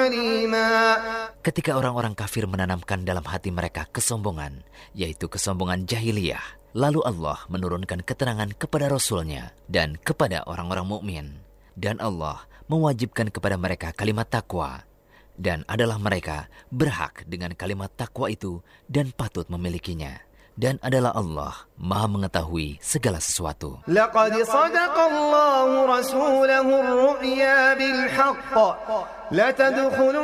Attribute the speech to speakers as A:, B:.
A: Ketika orang-orang kafir menanamkan dalam hati mereka kesombongan, yaitu kesombongan jahiliyah, lalu Allah menurunkan keterangan kepada Rasul-Nya dan kepada orang-orang mukmin, dan Allah mewajibkan kepada mereka kalimat takwa, dan adalah mereka berhak dengan kalimat takwa itu dan patut memilikinya. Dan adalah Allah Maha mengetahui segala sesuatu.
B: Laqad sadaqallahu rasulahu ar-ru'ya bil haqq la tadkhulun